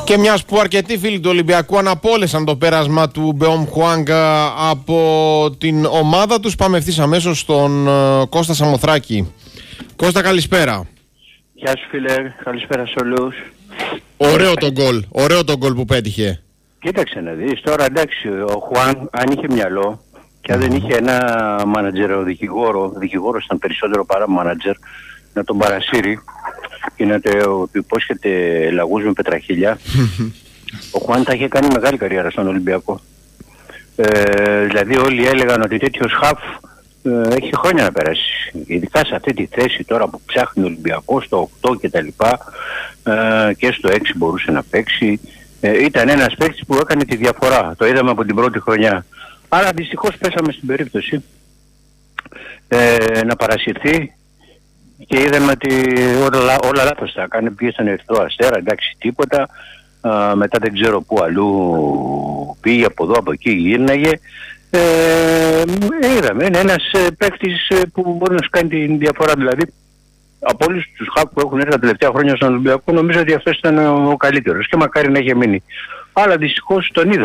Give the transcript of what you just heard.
Και μιας που αρκετοί φίλοι του Ολυμπιακού αναπόλεσαν το πέρασμα του Μπεόμ Χουάνγκ από την ομάδα τους, πάμε ευθύς αμέσως στον Κώστα Σαμοθράκη. Κώστα, καλησπέρα. Γεια σου φίλε, καλησπέρα σε όλους. Ωραίο το γκολ που πέτυχε. Κοίταξε να δεις, τώρα εντάξει, ο Χουάν αν είχε μυαλό και αν δεν είχε ένα μάνατζερ δικηγόρος ήταν περισσότερο παρά μάνατζερ, να τον παρασύρει και να του υπόσχεται λαγούς με πετραχίλια, ο Χουάν θα είχε κάνει μεγάλη καριέρα στον Ολυμπιακό. Δηλαδή όλοι έλεγαν ότι τέτοιος χαφ έχει χρόνια να περάσει. Ειδικά σε αυτή τη θέση τώρα που ψάχνει ο Ολυμπιακός, στο 8 και τα λοιπά, και στο 6 μπορούσε να παίξει. Ήταν ένας παίκτης που έκανε τη διαφορά. Το είδαμε από την πρώτη χρονιά. Άρα δυστυχώς πέσαμε στην περίπτωση να παρασυρθεί και είδαμε ότι όλα λάθος τα έκανε. Πήγε στον Ερυθρό Αστέρα, εντάξει τίποτα. Μετά δεν ξέρω πού αλλού πήγε, από εδώ από εκεί γύρναγε. Είδαμε, είναι ένας παίκτης που μπορεί να σου κάνει τη διαφορά. Δηλαδή από όλους τους χαπ που έχουν έρθει τα τελευταία χρόνια στον Ολυμπιακό, νομίζω ότι αυτός ήταν ο καλύτερος και μακάρι να είχε μείνει. Αλλά δυστυχώς τον είδα.